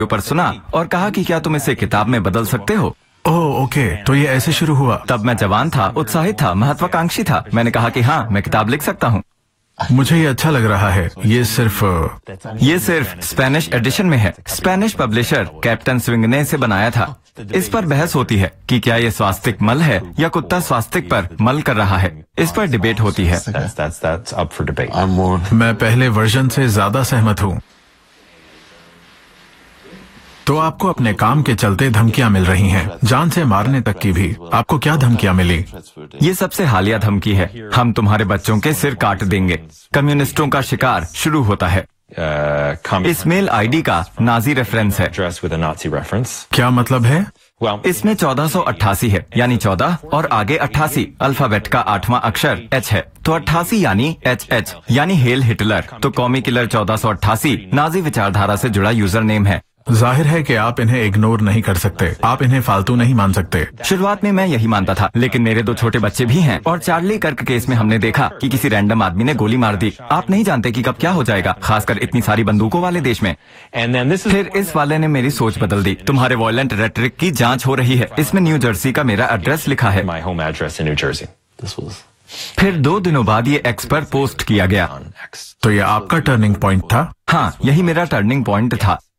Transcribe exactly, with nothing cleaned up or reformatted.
पर सुना और कहा कि क्या तुम इसे किताब में बदल सकते हो। ओह ओके, तो ये ऐसे शुरू हुआ। तब मैं जवान था, उत्साहित था, महत्वाकांक्षी था। मैंने कहा कि हाँ, मैं किताब लिख सकता हूँ। मुझे ये अच्छा लग रहा है। ये सिर्फ ये सिर्फ स्पेनिश एडिशन में है। स्पेनिश पब्लिशर कैप्टन स्विंग ने इसे बनाया था। इस पर बहस होती है कि क्या ये स्वास्तिक मल है या कुत्ता स्वास्तिक पर मल कर रहा है। इस पर डिबेट होती है। मैं पहले वर्जन से ज्यादा सहमत हूँ। तो आपको अपने काम के चलते धमकियां मिल रही हैं, जान से मारने तक की भी। आपको क्या धमकियां मिली? ये सबसे हालिया धमकी है, हम तुम्हारे बच्चों के सिर काट देंगे। कम्युनिस्टों का शिकार शुरू होता है। इस मेल आईडी का नाजी रेफरेंस है। क्या मतलब है? इसमें चौदह सौ अट्ठासी है, यानी चौदह और आगे अट्ठासी। अल्फाबेट का आठवां अक्षर एच है, तो अट्ठासी यानी एच एच यानी हेल हिटलर। तो कौमी किलर चौदह सौ अट्ठासी नाजी विचारधारा से जुड़ा यूजर नेम है। जाहिर है कि आप इन्हें इग्नोर नहीं कर सकते। आप इन्हें फालतू नहीं मान सकते। शुरुआत में मैं यही मानता था, लेकिन मेरे दो छोटे बच्चे भी हैं और चार्ली कर्क केस में हमने देखा कि किसी रैंडम आदमी ने गोली मार दी। आप नहीं जानते कि कब क्या हो जाएगा, खासकर इतनी सारी बंदूकों वाले देश में। फिर इस वाले ने मेरी सोच बदल दी। तुम्हारे वॉयलेंट रेटरिक की जांच हो रही है। इसमें न्यू जर्सी का मेरा एड्रेस लिखा है। फिर दो दिनों बाद ये एक्स पर पोस्ट किया गया। तो ये आपका टर्निंग पॉइंट था? हाँ, यही मेरा टर्निंग पॉइंट था।